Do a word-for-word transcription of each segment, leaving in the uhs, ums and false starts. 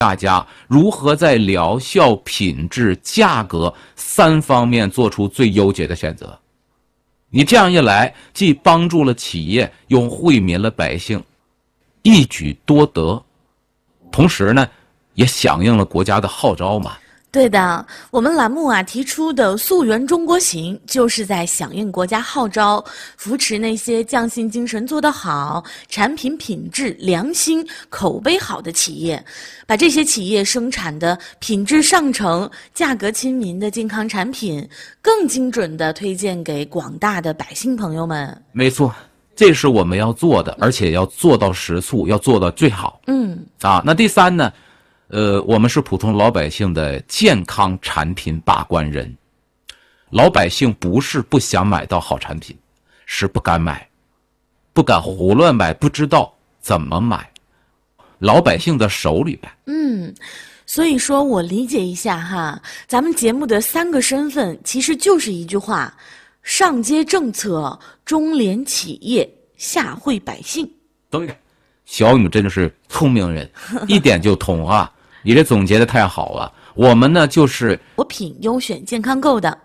大家如何在疗效、品质、价格三方面做出最优解的选择。你这样一来，既帮助了企业，又惠民了百姓，一举多得。同时呢，也响应了国家的号召嘛。 对的，我们栏目啊提出的溯源中国行，就是在响应国家号召，扶持那些匠心精神做得好、产品品质良心、口碑好的企业，把这些企业生产的品质上乘、价格亲民的健康产品，更精准地推荐给广大的百姓朋友们。 没错，这是我们要做的，而且要做到实处，要做到最好。 嗯， 啊，那第三呢？呃，我们是普通老百姓的健康产品把关人。老百姓不是不想买到好产品，是不敢买，不敢胡乱买，不知道怎么买。老百姓的手里呗。 嗯，所以说我理解一下哈，咱们节目的三个身份其实就是一句话：上接政策，中连企业，下惠百姓。 对，小雨真的是聪明人，一点就通啊。你这总结的太好了。我们呢就是果品优选健康购的，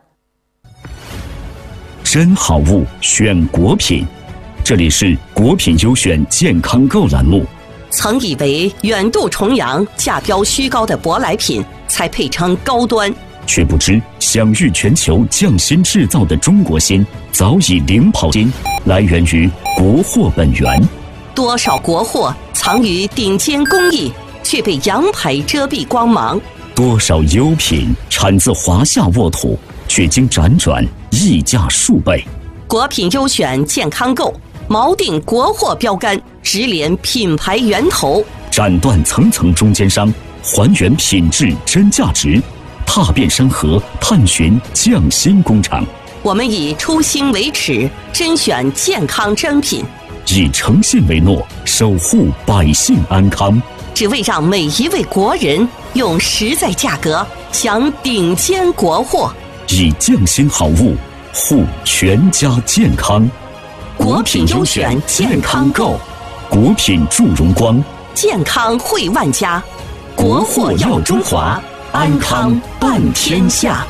真好物选果品。这里是果品优选健康购栏目。 曾以为远渡重洋、价标虚高的舶来品才配称高端， 却不知享誉全球匠心制造的中国心早已领跑心，来源于国货本源。 多少国货藏于顶尖工艺，却被洋牌遮蔽光芒； 多少优品产自华夏沃土，却经辗转溢价数倍。 果品优选健康购，锚定国货标杆，直连品牌源头， 斩断层层中间商，还原品质真价值，踏遍山河，探寻匠心工厂。 我们以初心为尺，甄选健康珍品， 以诚信为诺，守护百姓安康， 只为让每一位国人用实在价格享顶尖国货， 以匠心好物护全家健康。 果品优选健康购， 果品助荣光， 健康惠万家，国货耀中华，安康伴天下。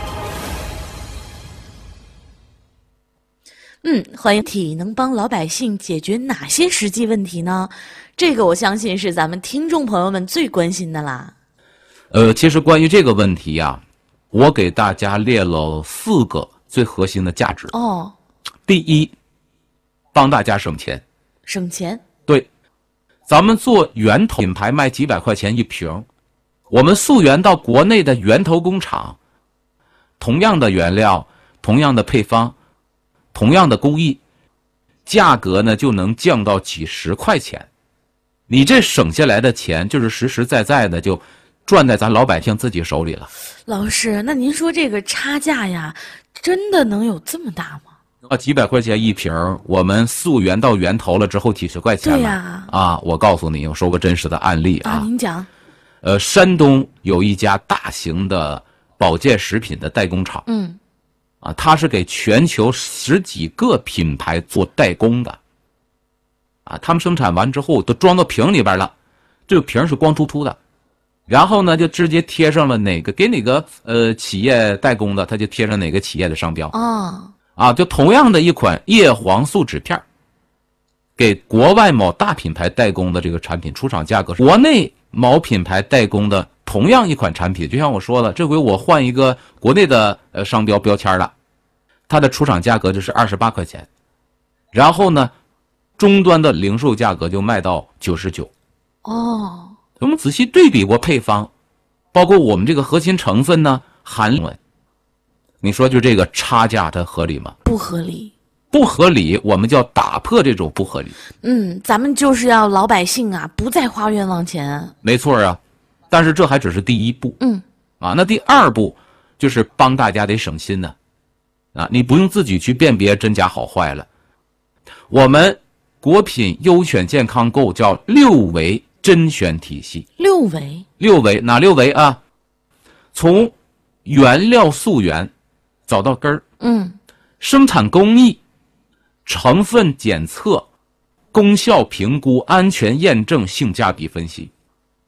嗯，欢迎体能帮老百姓解决哪些实际问题呢？这个我相信是咱们听众朋友们最关心的啦。 呃，其实关于这个问题呀、啊，我给大家列了四个最核心的价值。 哦， 第一，帮大家省钱。 省钱。 对，咱们做源头品牌卖几百块钱一瓶，我们溯源到国内的源头工厂，同样的原料，同样的配方，同样的工艺，价格呢就能降到几十块钱。你这省下来的钱就是实实在在的就赚在咱老百姓自己手里了。 老师，那您说这个差价呀，真的能有这么大吗？ 啊，几百块钱一瓶，我们溯源到源头了之后几十块钱了。 对呀、 啊。啊，我告诉你，我说个真实的案例啊。 啊，您讲。 呃，山东有一家大型的保健食品的代工厂。 嗯。 啊，它是给全球十几个品牌做代工的。啊，他们生产完之后都装到瓶里边了，这个瓶是光秃秃的，然后呢就直接贴上了哪个给哪个呃企业代工的，他就贴上哪个企业的商标。 哦。 啊，就同样的一款叶黄素纸片，给国外某大品牌代工的这个产品出厂价格，国内某品牌代工的同样一款产品，就像我说的，这回我换一个国内的呃商标标签了，它的出厂价格就是二十八块钱，然后呢，终端的零售价格就卖到九十九。 哦， 我们仔细对比过配方，包括我们这个核心成分呢，含量。你说就这个差价它合理吗？ 不合理。 不合理，我们就要打破这种不合理。 嗯，咱们就是要老百姓啊，不再花冤枉钱。 没错啊，但是这还只是第一步。 嗯， 啊，那第二步就是帮大家得省心呢。啊，你不用自己去辨别真假好坏了。我们果品优选健康购叫六维甄选体系。 六维？ 六维哪六维啊？从原料溯源找到根儿。 嗯， 生产工艺、成分检测、功效评估、安全验证、性价比分析。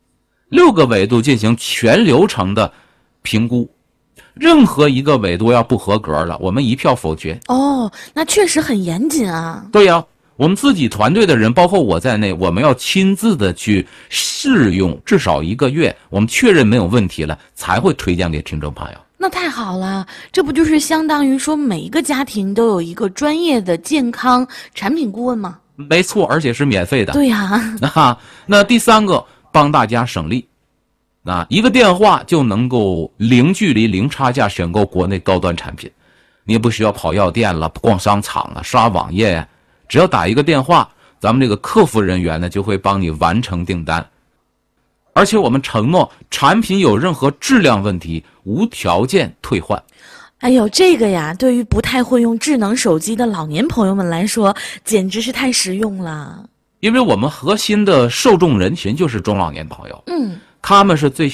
六个维度进行全流程的评估，任何一个维度要不合格了，我们一票否决。 哦，那确实很严谨啊。 对呀，我们自己团队的人，包括我在内，我们要亲自的去试用至少一个月，我们确认没有问题了，才会推荐给听众朋友。 那太好了，这不就是相当于说每一个家庭都有一个专业的健康产品顾问吗？ 没错，而且是免费的。 对呀、 啊，那第三个，帮大家省力。啊，一个电话就能够零距离、零差价选购国内高端产品，你也不需要跑药店了、逛商场了、刷网页呀，只要打一个电话，咱们这个客服人员呢就会帮你完成订单。而且我们承诺，产品有任何质量问题，无条件退换。 哎呦，这个呀，对于不太会用智能手机的老年朋友们来说，简直是太实用了。 因为我们核心的受众人群就是中老年朋友， 嗯， 他们是最